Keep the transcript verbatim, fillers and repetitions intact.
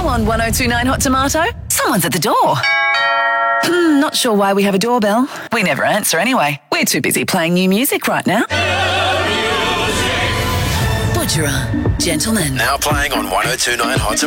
on one oh two nine Hot Tomato? Someone's at the door. Hmm, not sure why we have a doorbell. We never answer anyway. We're too busy playing new music right now. Butcherer, Gentlemen. Now playing on one oh two nine Hot Tomato.